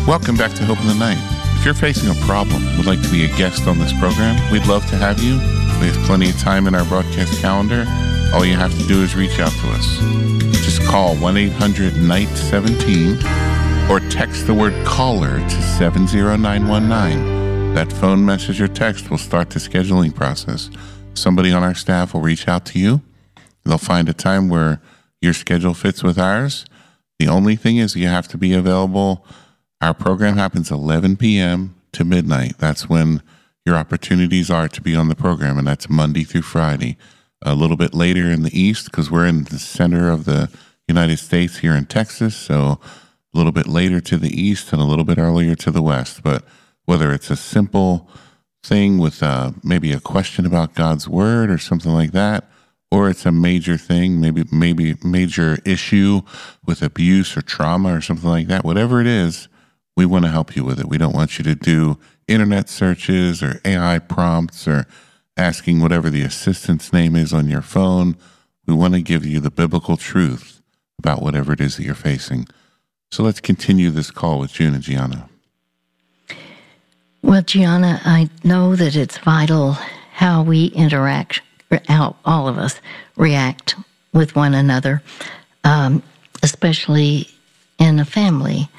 Welcome back to Hope in the Night. If you're facing a problem and would like to be a guest on this program, we'd love to have you. We have plenty of time in our broadcast calendar. All you have to do is reach out to us. Just call 1-800-NIGHT-17 or text the word caller to 70919. That phone message or text will start the scheduling process. Somebody on our staff will reach out to you. They'll find a time where your schedule fits with ours. The only thing is you have to be available. Our program happens 11 p.m. to midnight. That's when your opportunities are to be on the program, and that's Monday through Friday. A little bit later in the East, because we're in the center of the United States here in Texas, so a little bit later to the East and a little bit earlier to the West. But whether it's a simple thing with maybe a question about God's Word or something like that, or it's a major thing, maybe major issue with abuse or trauma or something like that, whatever it is, we want to help you with it. We don't want you to do internet searches or AI prompts or asking whatever the assistant's name is on your phone. We want to give you the biblical truth about whatever it is that you're facing. So let's continue this call with June and Gianna. Well, Gianna, I know that it's vital how we interact, how all of us react with one another, especially in a family.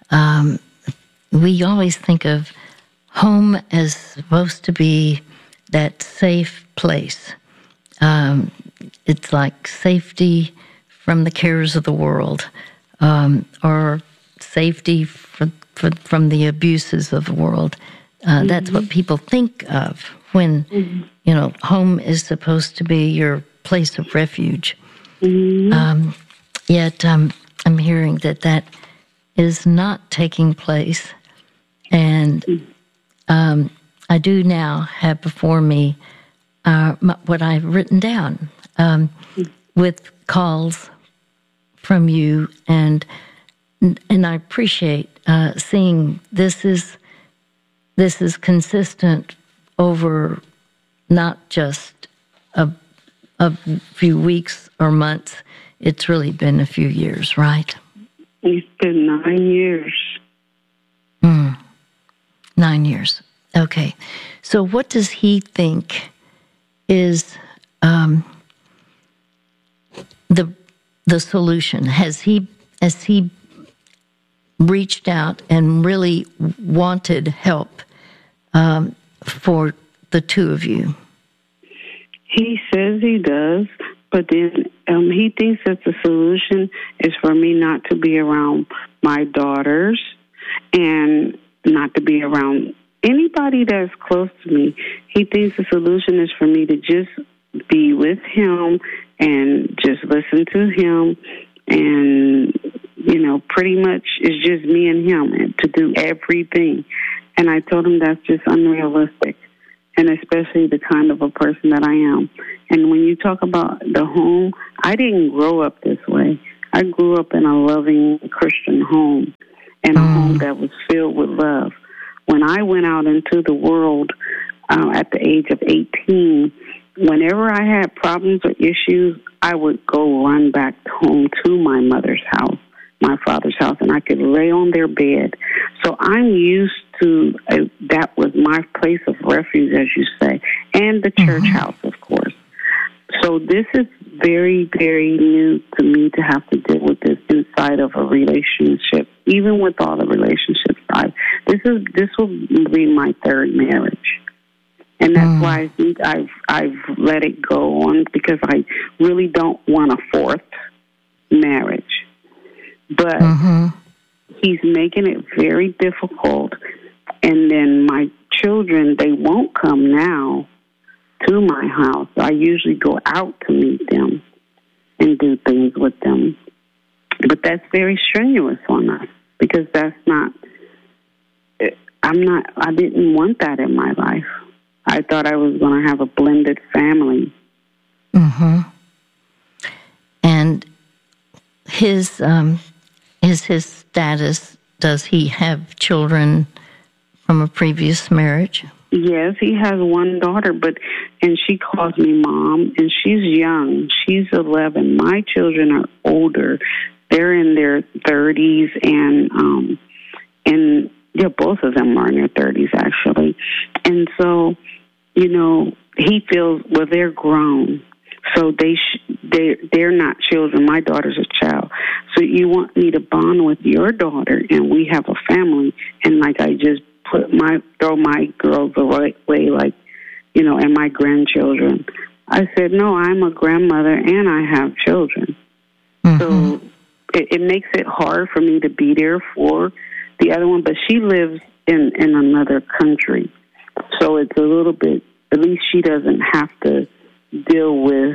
We always think of home as supposed to be that safe place. It's like safety from the cares of the world, or safety from the abuses of the world. That's what people think of when, home is supposed to be your place of refuge. Yet I'm hearing that is not taking place. And I do now have before me what I've written down with calls from you, and I appreciate seeing this is consistent over not just a few weeks or months. It's really been a few years, right? It's been 9 years. 9 years. Okay. So what does he think is the solution? Has he reached out and really wanted help for the two of you? He says he does, but then he thinks that the solution is for me not to be around my daughters and not to be around anybody that's close to me. He thinks the solution is for me to just be with him and just listen to him, and, pretty much it's just me and him and to do everything. And I told him that's just unrealistic, and especially the kind of a person that I am. And when you talk about the home, I didn't grow up this way. I grew up in a loving Christian home, and a home that was filled with love. When I went out into the world at the age of 18, whenever I had problems or issues, I would go run back home to my mother's house, my father's house, and I could lay on their bed. So I'm used to that was my place of refuge, as you say, and the church house, of course. So this is very, very new to me to have to deal with this inside of a relationship, even with all the relationships. This will be my third marriage. And that's why I think I've let it go on, because I really don't want a fourth marriage. But he's making it very difficult. And then my children, they won't come now to my house. I usually go out to meet them and do things with them. But that's very strenuous on us, because that's not, I didn't want that in my life. I thought I was going to have a blended family. And his status, does he have children from a previous marriage? Yes, he has one daughter, and she calls me mom, and she's young. She's 11. My children are older. They're in their 30s, and and both of them are in their 30s, actually. And so, he feels, well, they're grown, so they're not children. My daughter's a child. So you want me to bond with your daughter, and we have a family, and like I just throw my girls away, like, and my grandchildren. I said, no, I'm a grandmother and I have children. Mm-hmm. So it makes it hard for me to be there for the other one, but she lives in another country. So it's a little bit, at least she doesn't have to deal with,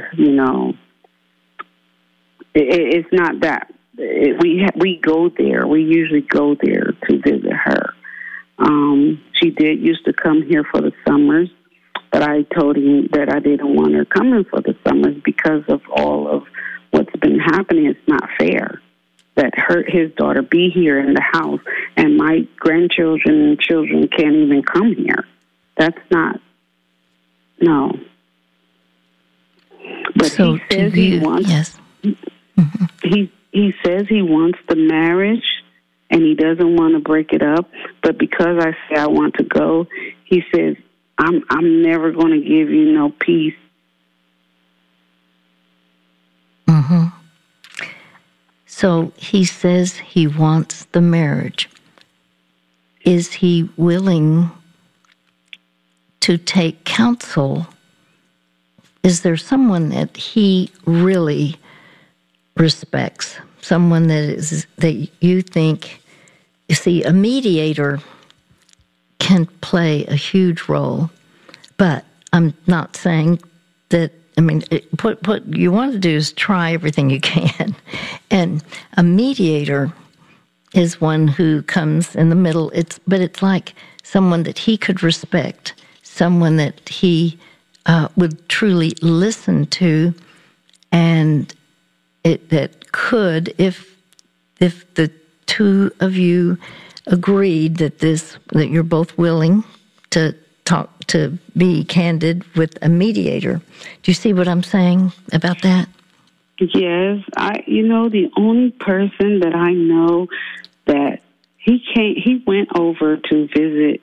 it's not that. We go there. We usually go there to visit her. She used to come here for the summers, but I told him that I didn't want her coming for the summers because of all of what's been happening. It's not fair that his daughter be here in the house and my grandchildren and children can't even come here. That's not, no. But so he says he wants, yes. Mm-hmm. He says he wants the marriage and he doesn't want to break it up. But because I say I want to go, he says, I'm never going to give you no peace. Mm-hmm. So he says he wants the marriage. Is he willing to take counsel? Is there someone that he really respects? Someone that you think, you see, a mediator can play a huge role, but I'm not saying that. I mean, what you want to do is try everything you can, and a mediator is one who comes in the middle. But it's like someone that he could respect, someone that he would truly listen to, and that could, if the two of you agreed that you're both willing to talk, to be candid with a mediator. Do you see what I'm saying about that? Yes, the only person that I know that he went over to visit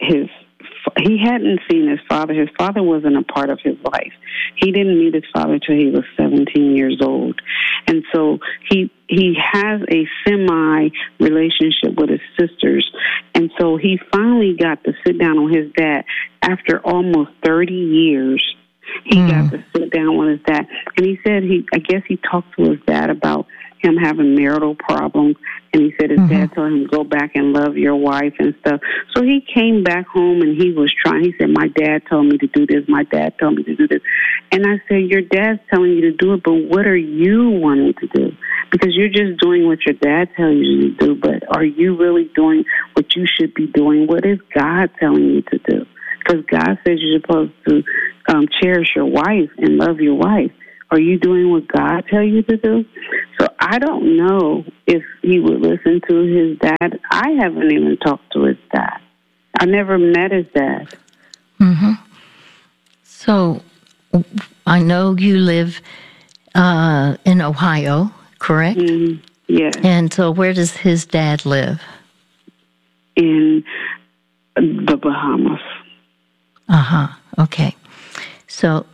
he hadn't seen his father. His father wasn't a part of his life. He didn't meet his father till he was 17 years old. And so he has a semi-relationship with his sisters. And so he finally got to sit down with his dad after almost 30 years. He got to sit down with his dad. And he said I guess he talked to his dad about him having marital problems, and he said his dad told him, go back and love your wife and stuff. So he came back home and he was trying. He said, my dad told me to do this. My dad told me to do this. And I said, your dad's telling you to do it, but what are you wanting to do? Because you're just doing what your dad tells you to do, but are you really doing what you should be doing? What is God telling you to do? Because God says you're supposed to cherish your wife and love your wife. Are you doing what God tells you to do? So I don't know if he would listen to his dad. I haven't even talked to his dad. I never met his dad. Mm-hmm. So I know you live in Ohio, correct? Mm-hmm. Yes. And so where does his dad live? In the Bahamas. Uh-huh. Okay. So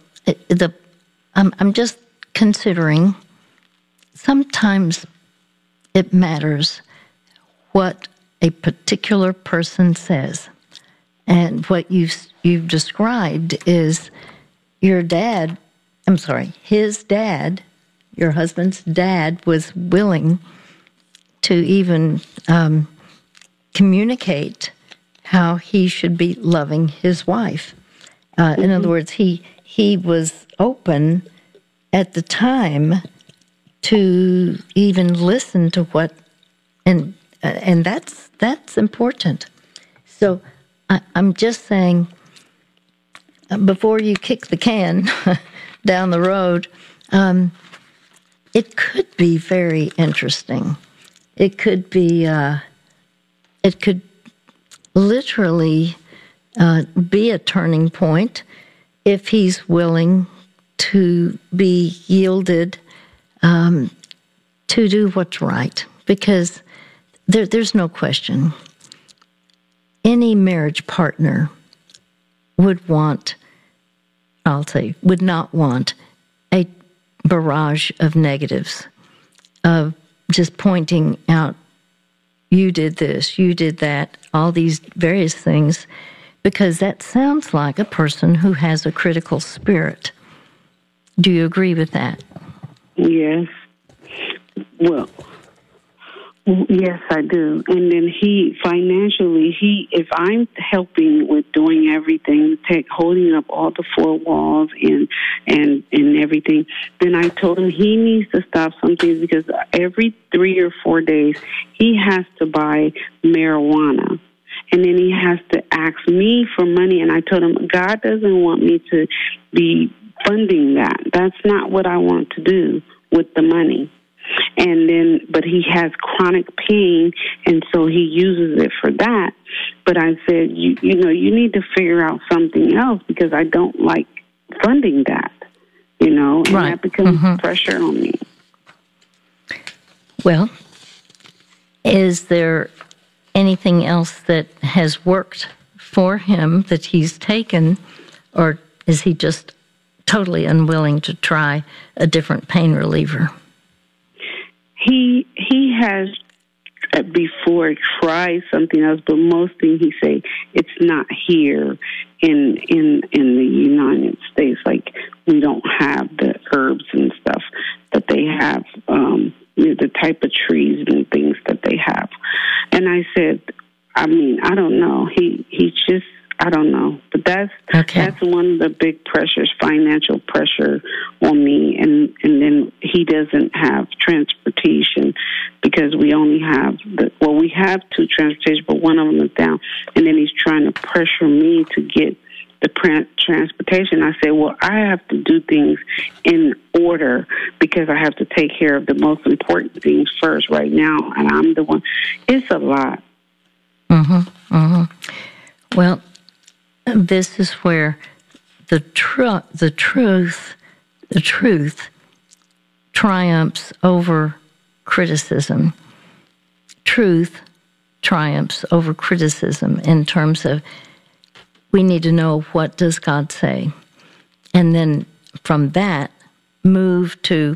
I'm just considering sometimes it matters what a particular person says. And what you've described is his dad, your husband's dad, was willing to even communicate how he should be loving his wife. In other words, he was open at the time to even listen to what, and that's important. So I'm just saying, before you kick the can down the road, it could be very interesting. It could be, it could literally be a turning point if he's willing to be yielded to do what's right. Because there's no question. any marriage partner would not want a barrage of negatives, of just pointing out, you did this, you did that, all these various things, because that sounds like a person who has a critical spirit. Do you agree with that? Yes. Well, yes, I do. And then financially, if I'm helping with doing everything, holding up all the 4 walls and everything, then I told him he needs to stop some things, because every 3 or 4 days he has to buy marijuana. And then he has to ask me for money. And I told him, God doesn't want me to be funding that. That's not what I want to do with the money. And then, but he has chronic pain, and so he uses it for that. But I said, you need to figure out something else, because I don't like funding that, and that becomes pressure on me. Well, is there anything else that has worked for him that he's taken, or is he just totally unwilling to try a different pain reliever? He has before tried something else, but most things he say it's not here in the United States. Like, we don't have the herbs and stuff that they have, the type of trees and things that they have. And I said, I don't know. He just, I don't know. But that's one of the big pressures, financial pressure on me. And then he doesn't have transportation, because we only have we have 2 transportation, but one of them is down. And then he's trying to pressure me to get the transportation. I say, well, I have to do things in order, because I have to take care of the most important things first right now. And I'm the one. It's a lot. Well, this is where the truth triumphs over criticism. Truth triumphs over criticism in terms of, we need to know, what does God say? And then from that, move to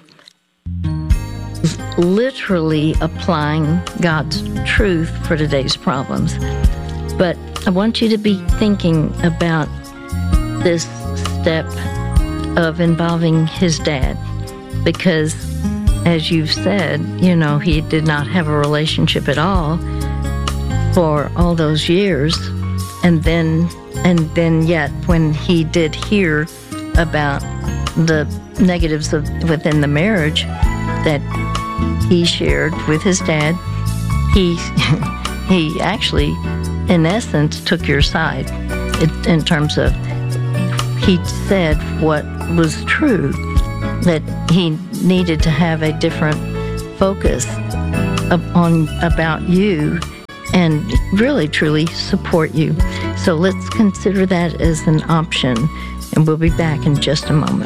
literally applying God's truth for today's problems. But I want you to be thinking about this step of involving his dad, because, as you've said, he did not have a relationship at all for all those years. And then yet, when he did hear about the negatives within the marriage that he shared with his dad, he actually, in essence, took your side in terms of, he said what was true, that he needed to have a different focus about you and really, truly support you. So let's consider that as an option, and we'll be back in just a moment.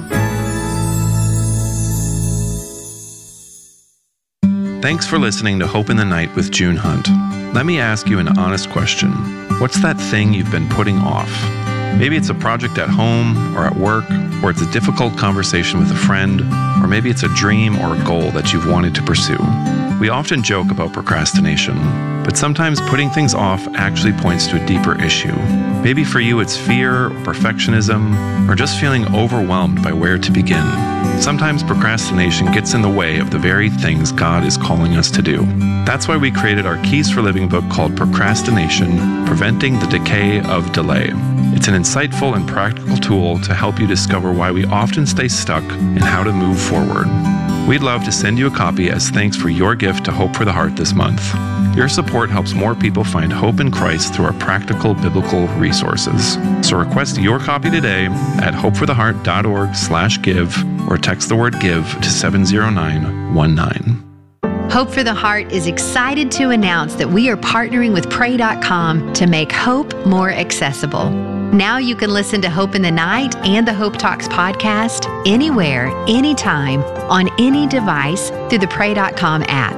Thanks for listening to Hope in the Night with June Hunt. Let me ask you an honest question. What's that thing you've been putting off? Maybe it's a project at home or at work, or it's a difficult conversation with a friend, or maybe it's a dream or a goal that you've wanted to pursue. We often joke about procrastination, but sometimes putting things off actually points to a deeper issue. Maybe for you it's fear or perfectionism, or just feeling overwhelmed by where to begin. Sometimes procrastination gets in the way of the very things God is calling us to do. That's why we created our Keys for Living book called Procrastination: Preventing the Decay of Delay. It's an insightful and practical tool to help you discover why we often stay stuck and how to move forward. We'd love to send you a copy as thanks for your gift to Hope for the Heart this month. Your support helps more people find hope in Christ through our practical biblical resources. So request your copy today at hopefortheheart.org/give, or text the word GIVE to 70919. Hope for the Heart is excited to announce that we are partnering with Pray.com to make hope more accessible. Now you can listen to Hope in the Night and the Hope Talks podcast anywhere, anytime, on any device through the Pray.com app.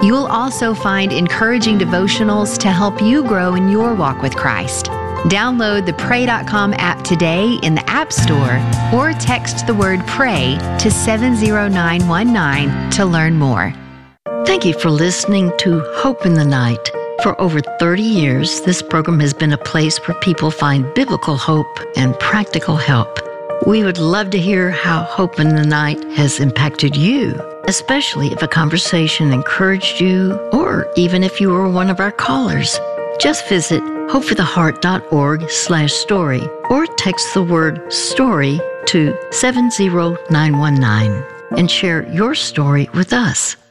You'll also find encouraging devotionals to help you grow in your walk with Christ. Download the Pray.com app today in the App Store or text the word PRAY to 70919 to learn more. Thank you for listening to Hope in the Night. For over 30 years, this program has been a place where people find biblical hope and practical help. We would love to hear how Hope in the Night has impacted you, especially if a conversation encouraged you or even if you were one of our callers. Just visit hopefortheheart.org/story or text the word STORY to 70919 and share your story with us.